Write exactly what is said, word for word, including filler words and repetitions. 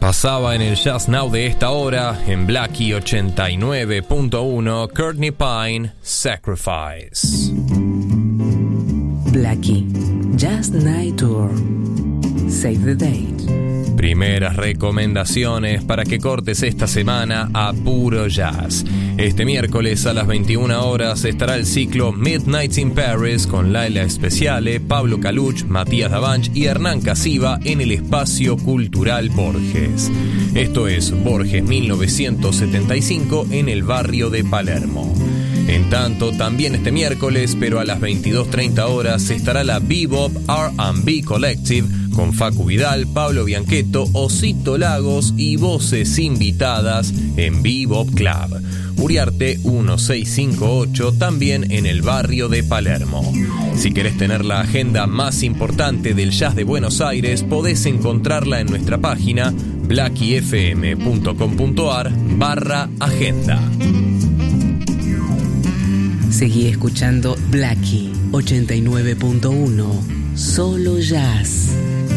Pasaba en el Jazz Now de esta hora, en Blackie ochenta y nueve punto uno, Courtney Pine, Sacrifice. Blackie, Jazz Night Tour. Save the date. Primeras recomendaciones para que cortes esta semana a puro jazz. Este miércoles a las veintiuna horas estará el ciclo Midnights in Paris con Laila Speciale, Pablo Caluch, Matías Davanch y Hernán Casiva en el Espacio Cultural Borges. Esto es Borges mil novecientos setenta y cinco en el barrio de Palermo. En tanto, también este miércoles, pero a las veintidós treinta horas, estará la Bebop R and B Collective con Facu Vidal, Pablo Bianchetto, Osito Lagos y voces invitadas en Bebop Club. Uriarte mil seiscientos cincuenta y ocho, también en el barrio de Palermo. Si querés tener la agenda más importante del jazz de Buenos Aires, podés encontrarla en nuestra página blackiefm.com.ar barra agenda. Seguí escuchando Blackie ochenta y nueve punto uno, solo jazz.